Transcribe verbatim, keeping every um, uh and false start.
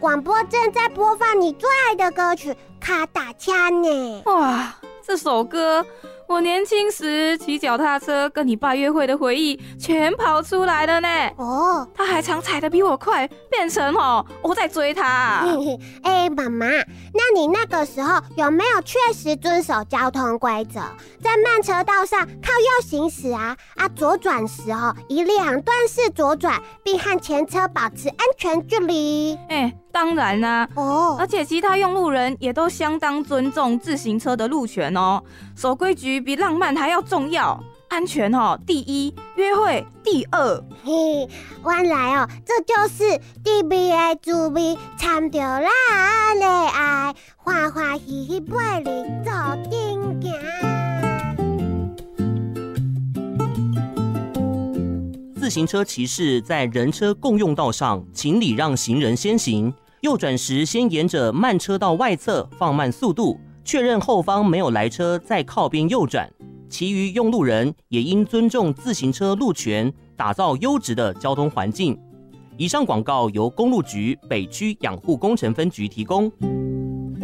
广播正在播放你最爱的歌曲《卡达枪》呢。 哇，这首歌我年轻时骑脚踏车跟你爸约会的回忆全跑出来了呢。 哦， 他还常踩得比我快，变成哦我在追他。 哎，妈妈，那你那个时候有没有确实遵守交通规则，在慢车道上靠右行驶啊？啊，左转时候以两段式左转，并和前车保持安全距离。 哎，当然啦、啊。 哦， 而且其他用路人也都相当尊重自行车的路权哦，守规矩比浪漫还要重要。安全哦第一，约会第二。 嘿，原来哦，这就是特别的滋味，掺着咱的爱，欢欢喜喜陪你走阵行。 自行车骑士在人车共用道上，请礼让行人先行，右转时先沿着慢车道外侧放慢速度，确认后方没有来车，再靠边右转。其余用路人也应尊重自行车路权，打造优质的交通环境。以上广告由公路局北区养护工程分局提供。